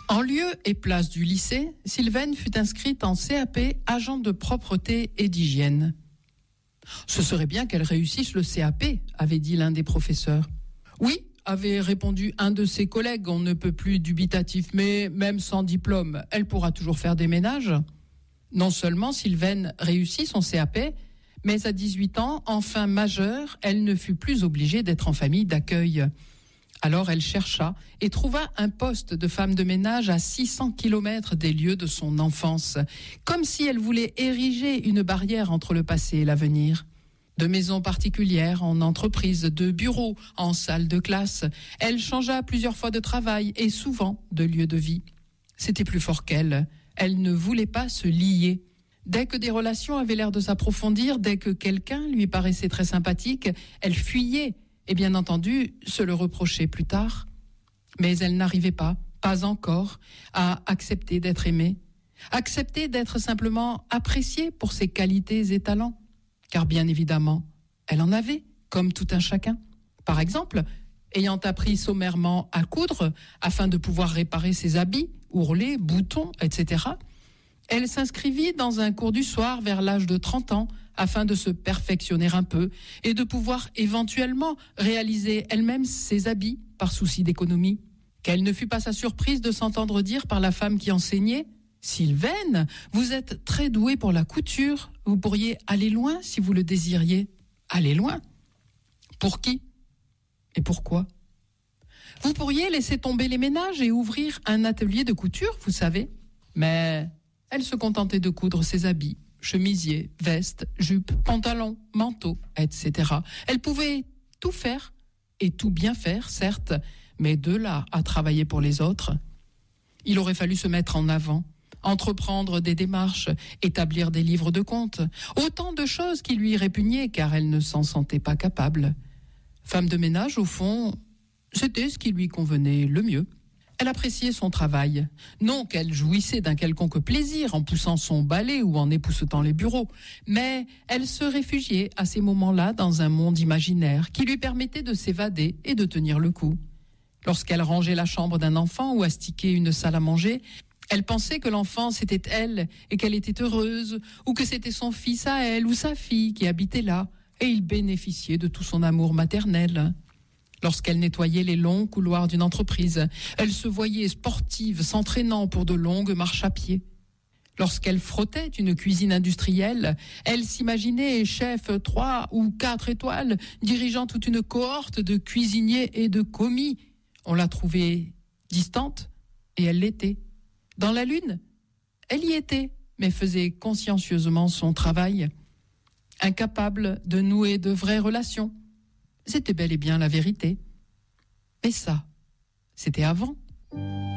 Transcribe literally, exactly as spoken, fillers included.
En lieu et place du lycée, Sylvaine fut inscrite en C A P agent de propreté et d'hygiène. Ce serait bien qu'elle réussisse le C A P, avait dit l'un des professeurs. Oui, avait répondu un de ses collègues, on ne peut plus dubitatif, mais même sans diplôme, elle pourra toujours faire des ménages. Non seulement Sylvaine réussit son C A P, mais à dix-huit ans, enfin majeure, elle ne fut plus obligée d'être en famille d'accueil. Alors elle chercha et trouva un poste de femme de ménage à six cents kilomètres des lieux de son enfance, comme si elle voulait ériger une barrière entre le passé et l'avenir. De maisons particulières en entreprise, de bureaux en salle de classe, elle changea plusieurs fois de travail et souvent de lieu de vie. C'était plus fort qu'elle. Elle ne voulait pas se lier. Dès que des relations avaient l'air de s'approfondir, dès que quelqu'un lui paraissait très sympathique, elle fuyait et bien entendu se le reprochait plus tard. Mais elle n'arrivait pas, pas encore, à accepter d'être aimée, accepter d'être simplement appréciée pour ses qualités et talents. Car bien évidemment, elle en avait, comme tout un chacun. Par exemple, ayant appris sommairement à coudre afin de pouvoir réparer ses habits, ourlets, boutons, et cetera, elle s'inscrivit dans un cours du soir vers l'âge de trente ans afin de se perfectionner un peu et de pouvoir éventuellement réaliser elle-même ses habits par souci d'économie. Quelle ne fut pas sa surprise de s'entendre dire par la femme qui enseignait « Sylvaine, vous êtes très douée pour la couture, vous pourriez aller loin si vous le désiriez. » Aller loin ? Pour qui ? Et pourquoi ? Vous pourriez laisser tomber les ménages et ouvrir un atelier de couture, vous savez. Mais elle se contentait de coudre ses habits, chemisiers, vestes, jupes, pantalons, manteaux, et cetera. Elle pouvait tout faire, et tout bien faire, certes, mais de là à travailler pour les autres, il aurait fallu se mettre en avant, entreprendre des démarches, établir des livres de comptes, autant de choses qui lui répugnaient car elle ne s'en sentait pas capable. Femme de ménage, au fond, c'était ce qui lui convenait le mieux. Elle appréciait son travail. Non qu'elle jouissait d'un quelconque plaisir en poussant son balai ou en époussetant les bureaux, mais elle se réfugiait à ces moments-là dans un monde imaginaire qui lui permettait de s'évader et de tenir le coup. Lorsqu'elle rangeait la chambre d'un enfant ou astiquait une salle à manger, elle pensait que l'enfant c'était elle et qu'elle était heureuse, ou que c'était son fils à elle ou sa fille qui habitait là, et il bénéficiait de tout son amour maternel. Lorsqu'elle nettoyait les longs couloirs d'une entreprise, elle se voyait sportive, s'entraînant pour de longues marches à pied. Lorsqu'elle frottait une cuisine industrielle, elle s'imaginait chef trois ou quatre étoiles, dirigeant toute une cohorte de cuisiniers et de commis. On la trouvait distante, et elle l'était. Dans la lune, elle y était, mais faisait consciencieusement son travail. Incapable de nouer de vraies relations. C'était bel et bien la vérité. Mais ça, c'était avant.